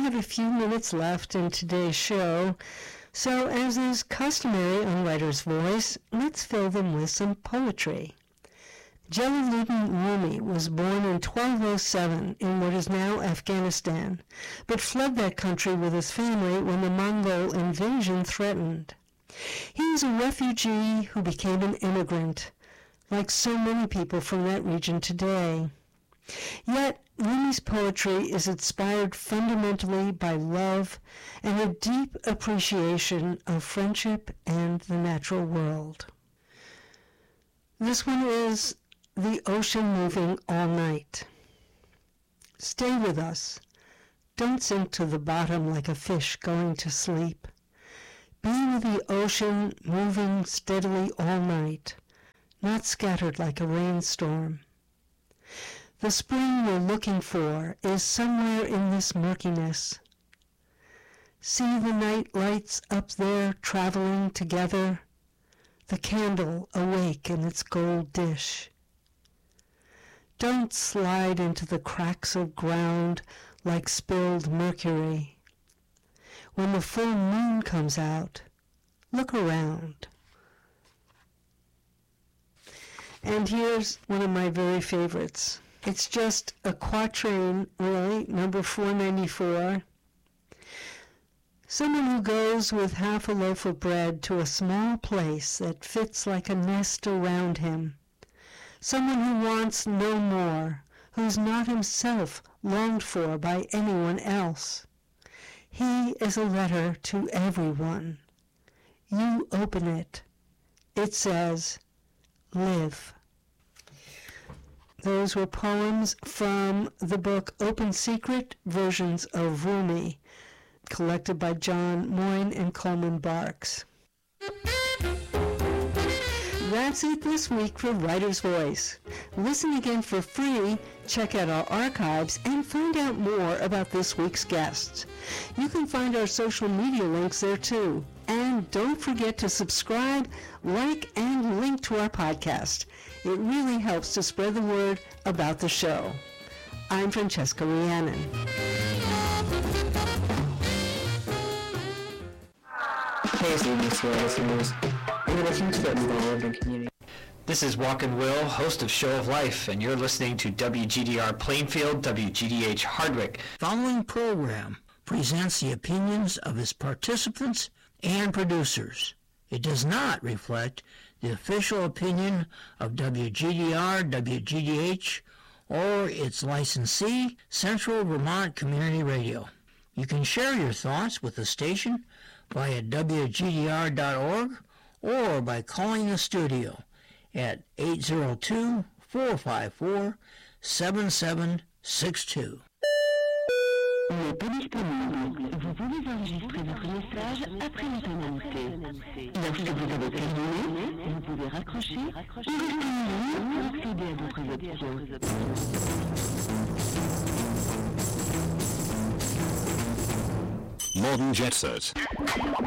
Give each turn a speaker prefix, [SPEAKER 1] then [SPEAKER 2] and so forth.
[SPEAKER 1] have a few minutes left in today's show, so as is customary on Writer's Voice, let's fill them with some poetry. Jalaluddin Rumi was born in 1207 in what is now Afghanistan, but fled that country with his family when the Mongol invasion threatened. He was a refugee who became an immigrant, like so many people from that region today. Yet, Rumi's poetry is inspired fundamentally by love and a deep appreciation of friendship and the natural world. This one is The Ocean Moving All Night. Stay with us. Don't sink to the bottom like a fish going to sleep. Be with the ocean moving steadily all night, not scattered like a rainstorm. The spring we're looking for is somewhere in this murkiness. See the night lights up there traveling together, the candle awake in its gold dish. Don't slide into the cracks of ground like spilled mercury. When the full moon comes out, look around. And here's one of my very favorites. It's just a quatrain, really, number 494. Someone who goes with half a loaf of bread to a small place that fits like a nest around him. Someone who wants no more, who's not himself longed for by anyone else. He is a letter to everyone. You open it. It says, live. Those were poems from the book Open Secret, Versions of Rumi, collected by John Moyne and Coleman Barks. That's it this week for Writer's Voice. Listen again for free, check out our archives, and find out more about this week's guests. You can find our social media links there too. And don't forget to subscribe, like, and link to our podcast. It really helps to spread the word about the show. I'm Francesca Rhiannon.
[SPEAKER 2] Hey, CBC listeners. We're a huge foot in the urban community.
[SPEAKER 3] This is Walkin' Will, host of Show of Life, and you're listening to WGDR Plainfield, WGDH Hardwick.
[SPEAKER 4] Following program presents the opinions of its participants and producers. It does not reflect the official opinion of WGDR, WGDH, or its licensee, Central Vermont Community Radio. You can share your thoughts with the station via WGDR.org or by calling the studio at 802-454-7762.
[SPEAKER 5] N'est pas disponible. Vous pouvez enregistrer votre message après la tonalité. Lorsque vous avez terminé, vous pouvez raccrocher ou rester en ligne pour accéder à d'autres options.
[SPEAKER 6] Modern Jet Set.